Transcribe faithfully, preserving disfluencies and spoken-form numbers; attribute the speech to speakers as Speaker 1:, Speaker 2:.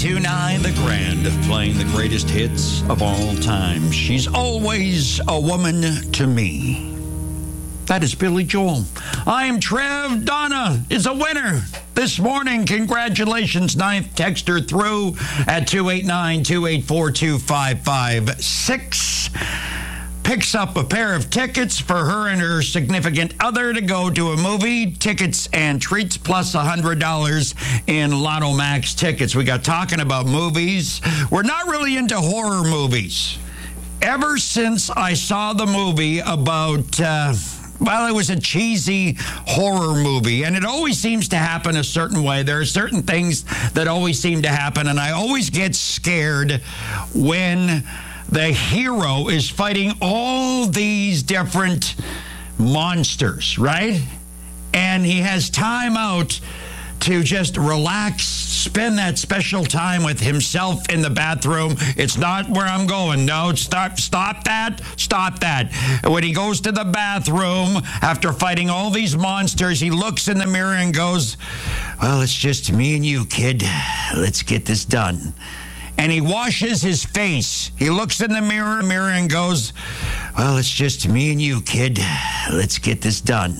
Speaker 1: two nine The Grand, playing the greatest hits of all time. She's always a woman to me. That is Billy Joel. I am Trev. Donna is a winner this morning. Congratulations. Ninth texter through at two eight nine, two eight four, two five five six. Picks up a pair of tickets for her and her significant other to go to a movie. Tickets and treats plus one hundred dollars in Lotto Max tickets. We got talking about movies. We're not really into horror movies. Ever since I saw the movie about... Uh, Well, it was a cheesy horror movie, and it always seems to happen a certain way. There are certain things that always seem to happen, and I always get scared when the hero is fighting all these different monsters, right? And he has time out to just relax, spend that special time with himself in the bathroom. It's not where I'm going. No, stop, stop that, stop that. When he goes to the bathroom, after fighting all these monsters, he looks in the mirror and goes, well, it's just me and you, kid. Let's get this done. And he washes his face. He looks in the mirror, mirror and goes, well, it's just me and you, kid. Let's get this done.